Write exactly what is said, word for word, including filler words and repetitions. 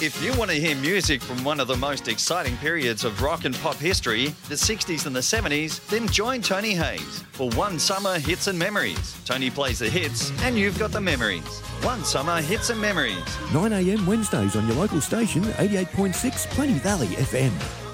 If you want to hear music from one of the most exciting periods of rock and pop history, the sixties and the seventies, then join Tony Hayes for One Summer Hits and Memories. Tony plays the hits and you've got the memories. One Summer Hits and Memories. nine a m Wednesdays on your local station, eighty-eight point six Plenty Valley F M.